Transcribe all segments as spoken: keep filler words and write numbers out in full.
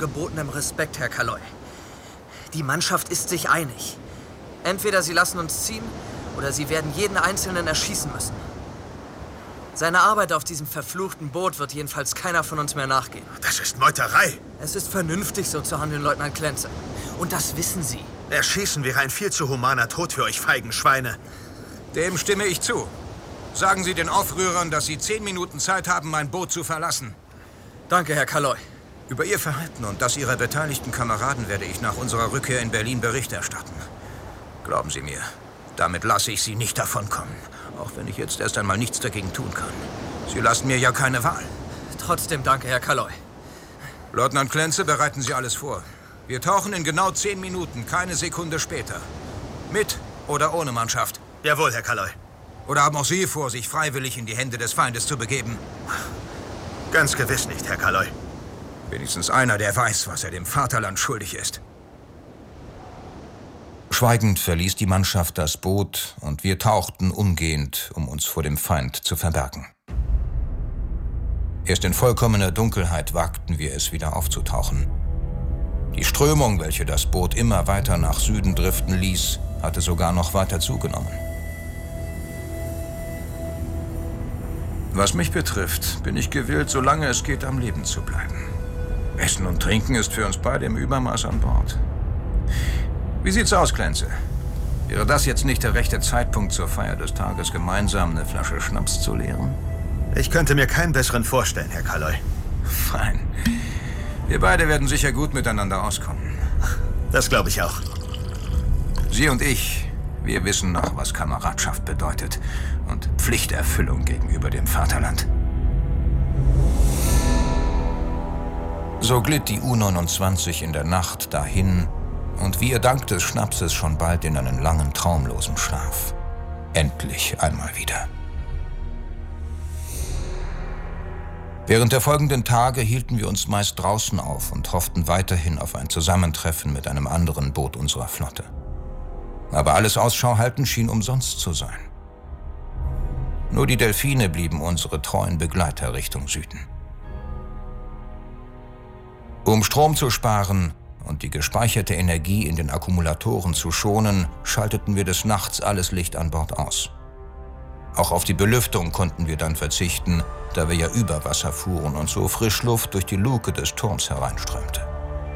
gebotenem Respekt, Herr Kaloy. Die Mannschaft ist sich einig. Entweder sie lassen uns ziehen, oder sie werden jeden Einzelnen erschießen müssen. Seine Arbeit auf diesem verfluchten Boot wird jedenfalls keiner von uns mehr nachgehen. Das ist Meuterei. Es ist vernünftig, so zu handeln, Leutnant Klenze. Und das wissen Sie. Erschießen wäre ein viel zu humaner Tod für euch feigen Schweine. Dem stimme ich zu. Sagen Sie den Aufrührern, dass sie zehn Minuten Zeit haben, mein Boot zu verlassen. Danke, Herr Kaloy. Über Ihr Verhalten und das Ihrer beteiligten Kameraden werde ich nach unserer Rückkehr in Berlin Bericht erstatten. Glauben Sie mir, damit lasse ich Sie nicht davonkommen. Auch wenn ich jetzt erst einmal nichts dagegen tun kann. Sie lassen mir ja keine Wahl. Trotzdem danke, Herr Kaloy. Leutnant Klenze, bereiten Sie alles vor. Wir tauchen in genau zehn Minuten, keine Sekunde später. Mit oder ohne Mannschaft? Jawohl, Herr Kaloy. Oder haben auch Sie vor, sich freiwillig in die Hände des Feindes zu begeben? Ganz gewiss nicht, Herr Kaloy. Wenigstens einer, der weiß, was er dem Vaterland schuldig ist. Schweigend verließ die Mannschaft das Boot und wir tauchten umgehend, um uns vor dem Feind zu verbergen. Erst in vollkommener Dunkelheit wagten wir es, wieder aufzutauchen. Die Strömung, welche das Boot immer weiter nach Süden driften ließ, hatte sogar noch weiter zugenommen. Was mich betrifft, bin ich gewillt, solange es geht, am Leben zu bleiben. Essen und Trinken ist für uns beide im Übermaß an Bord. Wie sieht's aus, Klenze? Wäre das jetzt nicht der rechte Zeitpunkt, zur Feier des Tages gemeinsam eine Flasche Schnaps zu leeren? Ich könnte mir keinen besseren vorstellen, Herr Kaloy. Fein. Wir beide werden sicher gut miteinander auskommen. Das glaube ich auch. Sie und ich, wir wissen noch, was Kameradschaft bedeutet und Pflichterfüllung gegenüber dem Vaterland. So glitt die U neunundzwanzig in der Nacht dahin und wir dank des Schnapses schon bald in einen langen, traumlosen Schlaf. Endlich einmal wieder. Während der folgenden Tage hielten wir uns meist draußen auf und hofften weiterhin auf ein Zusammentreffen mit einem anderen Boot unserer Flotte. Aber alles Ausschau halten schien umsonst zu sein. Nur die Delfine blieben unsere treuen Begleiter Richtung Süden. Um Strom zu sparen und die gespeicherte Energie in den Akkumulatoren zu schonen, schalteten wir des Nachts alles Licht an Bord aus. Auch auf die Belüftung konnten wir dann verzichten, da wir ja über Wasser fuhren und so Frischluft durch die Luke des Turms hereinströmte.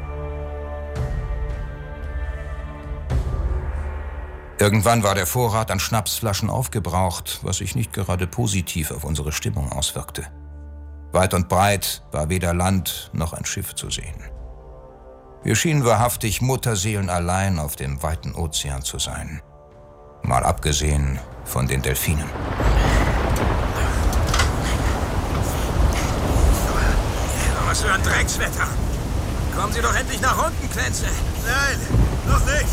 Irgendwann war der Vorrat an Schnapsflaschen aufgebraucht, was sich nicht gerade positiv auf unsere Stimmung auswirkte. Weit und breit war weder Land noch ein Schiff zu sehen. Wir schienen wahrhaftig mutterseelenallein auf dem weiten Ozean zu sein. Mal abgesehen von den Delfinen. Was für ein Dreckswetter! Kommen Sie doch endlich nach unten, Klenze! Nein, noch nicht!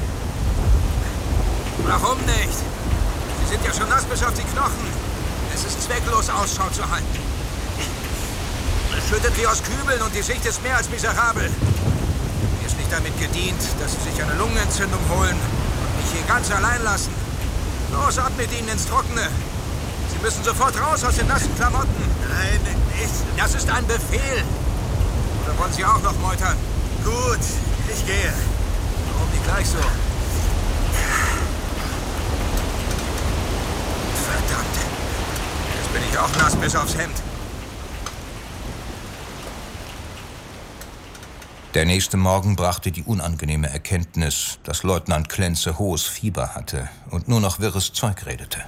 Warum nicht? Sie sind ja schon nass bis auf die Knochen. Es ist zwecklos, Ausschau zu halten. Es schüttet wie aus Kübeln und die Sicht ist mehr als miserabel. Mir ist nicht damit gedient, dass Sie sich eine Lungenentzündung holen und mich hier ganz allein lassen. Los, ab mit Ihnen ins Trockene. Sie müssen sofort raus aus den nassen Klamotten. Nein, nicht. Das ist ein Befehl. Oder wollen Sie auch noch meutern? Gut, ich gehe. Warum nicht gleich so? Verdammt. Jetzt bin ich auch nass bis aufs Hemd. Der nächste Morgen brachte die unangenehme Erkenntnis, dass Leutnant Klenze hohes Fieber hatte und nur noch wirres Zeug redete.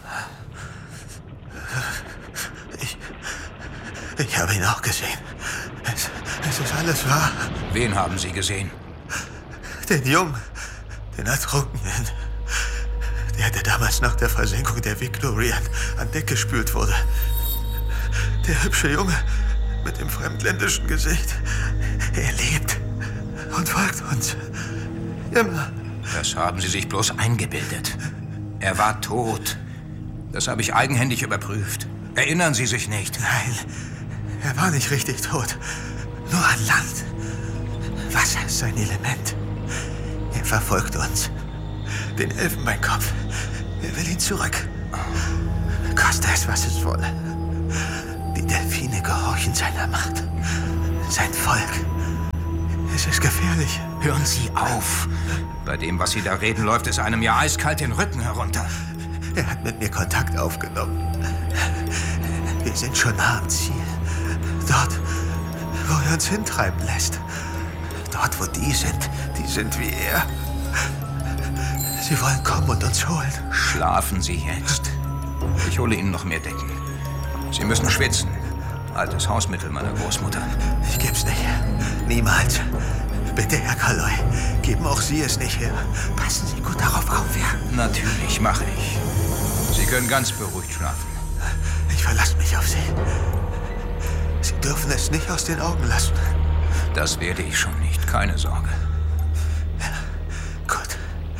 Ich, ich habe ihn auch gesehen. Es, es ist alles wahr. Wen haben Sie gesehen? Den Jungen, den Ertrunkenen. Der, der damals nach der Versenkung der Victoria an Deck gespült wurde. Der hübsche Junge mit dem fremdländischen Gesicht. Er lebt und folgt uns. Immer. Das haben Sie sich bloß eingebildet. Er war tot. Das habe ich eigenhändig überprüft. Erinnern Sie sich nicht? Nein, er war nicht richtig tot. Nur an Land. Wasser ist sein Element. Er verfolgt uns. Den Elfenbeinkopf. Er will ihn zurück. Koste es, was es wolle. Die Delfine gehorchen seiner Macht. Sein Volk Es ist gefährlich. Hören Sie auf. Bei dem, was Sie da reden, läuft es einem ja eiskalt den Rücken herunter. Er hat mit mir Kontakt aufgenommen. Wir sind schon nah am Ziel. Dort, wo er uns hintreiben lässt. Dort, wo die sind, die sind wie er. Sie wollen kommen und uns holen. Schlafen Sie jetzt. Ich hole Ihnen noch mehr Decken. Sie müssen schwitzen. Altes Hausmittel meiner Großmutter. Ich geb's nicht. Niemals. Bitte, Herr Kaloy, geben auch Sie es nicht her. Passen Sie gut darauf auf, ja? Natürlich, mache ich. Sie können ganz beruhigt schlafen. Ich verlasse mich auf Sie. Sie dürfen es nicht aus den Augen lassen. Das werde ich schon nicht, keine Sorge. Ja, gut.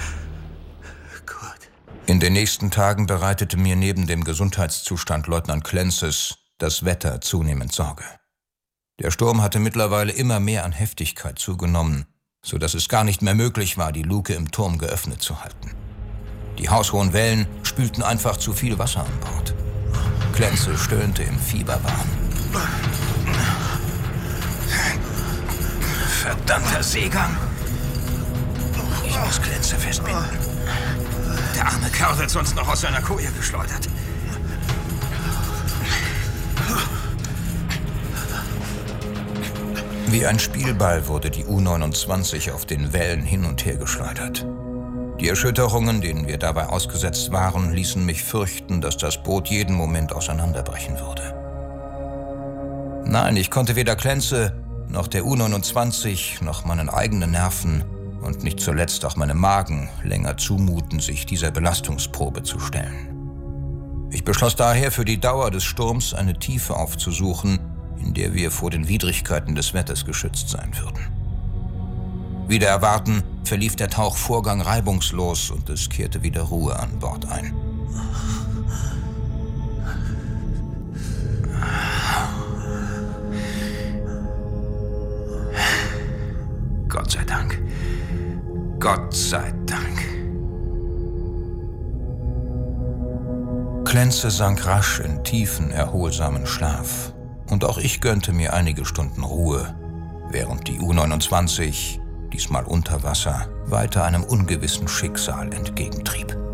Gut. In den nächsten Tagen bereitete mir neben dem Gesundheitszustand Leutnant Klenzes das Wetter zunehmend Sorge. Der Sturm hatte mittlerweile immer mehr an Heftigkeit zugenommen, so dass es gar nicht mehr möglich war, die Luke im Turm geöffnet zu halten. Die haushohen Wellen spülten einfach zu viel Wasser an Bord. Klenze stöhnte im Fieberwahn. Verdammter Seegang! Ich muss Klenze festbinden. Der arme Kerl wird sonst noch aus seiner Koje geschleudert. Wie ein Spielball wurde die U neunundzwanzig auf den Wellen hin und her geschleudert. Die Erschütterungen, denen wir dabei ausgesetzt waren, ließen mich fürchten, dass das Boot jeden Moment auseinanderbrechen würde. Nein, ich konnte weder Klenze, noch der U neunundzwanzig, noch meinen eigenen Nerven und nicht zuletzt auch meinem Magen länger zumuten, sich dieser Belastungsprobe zu stellen. Ich beschloss daher, für die Dauer des Sturms eine Tiefe aufzusuchen, in der wir vor den Widrigkeiten des Wetters geschützt sein würden. Wider Erwarten verlief der Tauchvorgang reibungslos und es kehrte wieder Ruhe an Bord ein. Gott sei Dank. Gott sei Dank. Klenze sank rasch in tiefen, erholsamen Schlaf. Und auch ich gönnte mir einige Stunden Ruhe, während die U neunundzwanzig, diesmal unter Wasser, weiter einem ungewissen Schicksal entgegentrieb.